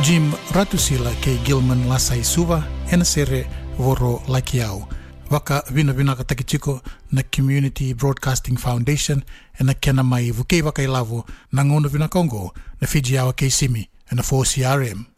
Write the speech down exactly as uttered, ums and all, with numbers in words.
Jim Ratusila ke Gilman Lasai Suva ena sere voro lakiau. Waka vina vina ka takitiko na Community Broadcasting Foundation ena kena mai vukei waka ilavu na ngono vina Kongo na Fiji awa ke simi ena four C R M.